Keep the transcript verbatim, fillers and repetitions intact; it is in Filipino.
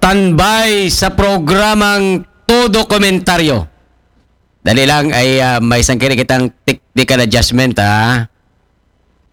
standby sa programang Todo Komentaryo. Dali lang ay uh, may isang kini kitang technical adjustment ha.